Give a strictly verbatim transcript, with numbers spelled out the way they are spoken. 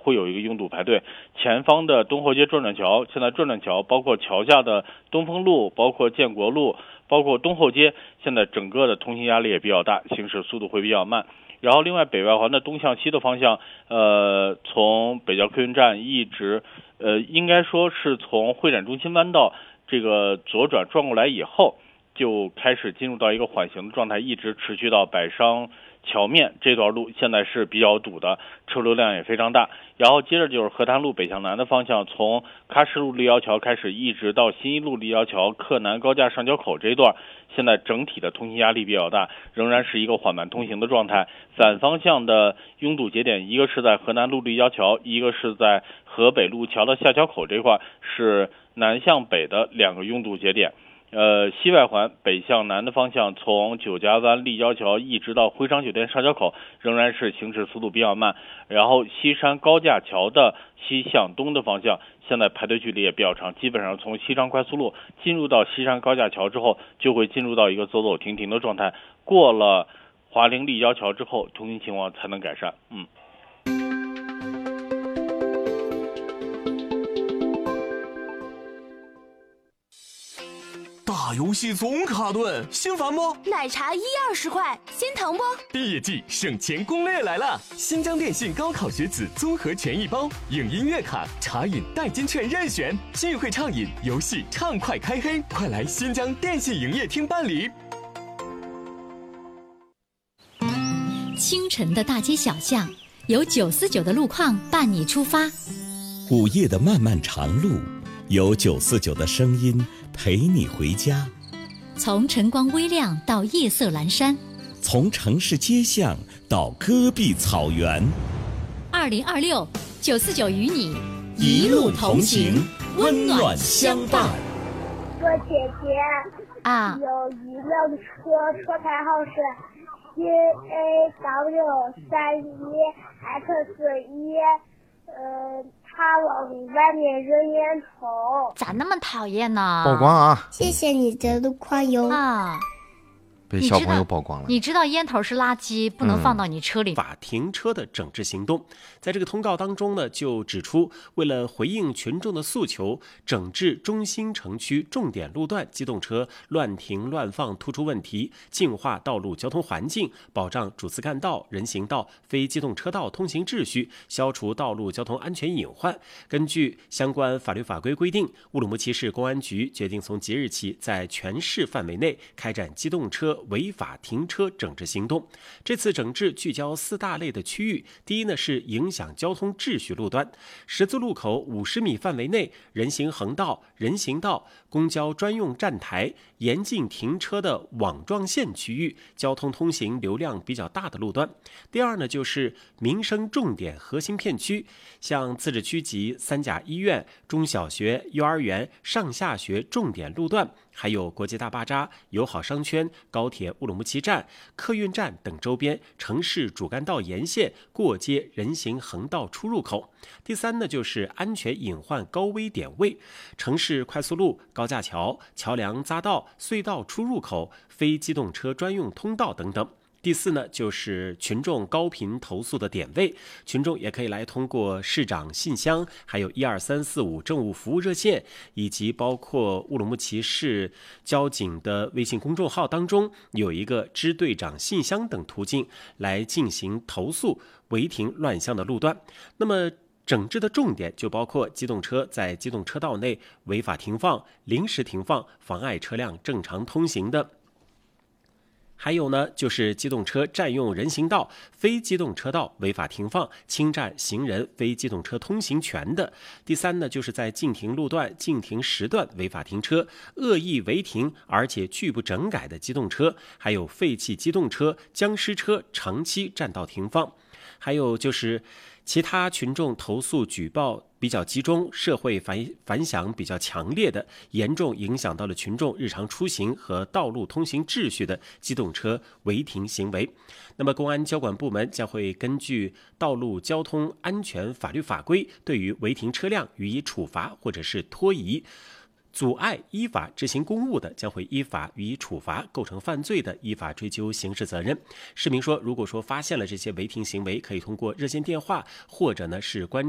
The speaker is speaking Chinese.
会有一个拥堵排队。前方的东后街转转桥，现在转转桥包括桥下的东风路，包括建国路，包括东后街，现在整个的通行压力也比较大，行驶速度会比较慢。然后另外北外环的东向西的方向，呃，从北郊客运站一直，呃，应该说是从会展中心弯道这个左转转过来以后，就开始进入到一个缓行的状态，一直持续到百商桥面这段路，现在是比较堵的，车流量也非常大。然后接着就是河滩路北向南的方向，从喀什路立交桥开始，一直到新一路立交桥客南高架上交口这一段，现在整体的通行压力比较大，仍然是一个缓慢通行的状态。反方向的拥堵节点，一个是在河南路立交桥，一个是在河北路桥的下桥口这块，是南向北的两个拥堵节点。呃，西外环北向南的方向，从九家湾立交桥一直到辉昌酒店上交口，仍然是行驶速度比较慢。然后西山高架桥的西向东的方向，现在排队距离也比较长，基本上从西昌快速路进入到西山高架桥之后，就会进入到一个走走停停的状态。过了华陵立交桥之后，通行情况才能改善。嗯。 大游戏总卡顿，心烦不？ 奶茶一二十块，心疼不？ 毕业季省钱攻略来了！新疆电信高考学子综合权益包，影音乐卡、茶饮代金券任选，聚会畅饮，游戏畅快开黑，快来新疆电信营业厅办理。 清晨的大街小巷，由九四九的路况伴你出发； 午夜的漫漫长路，有九四九的声音陪你回家。 从晨光微亮到夜色阑珊， 从城市街巷到戈壁草原。 二零二六九四九与你一路同行，温暖相伴。 说姐姐啊， 有一辆车，车牌号是 C A W 三一 X 一，呃。他往外面扔烟头， 咋那么讨厌呢？ 曝光啊！ 谢谢你的路况优啊！ 被小朋友曝光了。 你知道烟头是垃圾，不能放到你车里。 法停车的整治行动，在这个通告当中呢，就指出，为了回应群众的诉求，整治中心城区重点路段机动车乱停乱放突出问题，净化道路交通环境，保障主次干道、人行道、非机动车道通行秩序，消除道路交通安全隐患。根据相关法律法规规定，乌鲁木齐市公安局决定从即日起，在全市范围内开展机动车违法停车整治行动。这次整治聚焦四大类的区域，第一呢是影响交通秩序路段，十字路口五十米范围内人行横道、人行道、公交专用站台、严禁停车的网状线区域，交通通行流量比较大的路段。第二呢就是民生重点核心片区，像自治区级三甲医院、中小学、幼儿园、上下学重点路段，还有国际大巴扎、友好商圈、高铁乌鲁木齐站、客运站等周边城市主干道沿线过街人行横道出入口。第三呢，就是安全隐患高危点位，城市快速路、高架桥、桥梁匝道、隧道出入口、非机动车专用通道等等。第四呢，就是群众高频投诉的点位，群众也可以来通过市长信箱，还有一二三四五政务服务热线，以及包括乌鲁木齐市交警的微信公众号当中有一个支队长信箱等途径来进行投诉违停乱向的路段。那么整治的重点就包括机动车在机动车道内违法停放、临时停放、妨碍车辆正常通行的。还有呢，就是机动车占用人行道、非机动车道违法停放、侵占行人非机动车通行权的。第三呢，就是在禁停路段、禁停时段违法停车、恶意违停而且拒不整改的机动车，还有废弃机动车、僵尸车长期占道停放。还有就是其他群众投诉举报比较集中，社会反反响比较强烈的，严重影响到了群众日常出行和道路通行秩序的机动车违停行为。那么公安交管部门将会根据道路交通安全法律法规，对于违停车辆予以处罚或者是拖移。阻碍依法执行公务的，将会依法予以处罚；构成犯罪的，依法追究刑事责任。市民说，如果说发现了这些违停行为，可以通过热线电话或者呢是关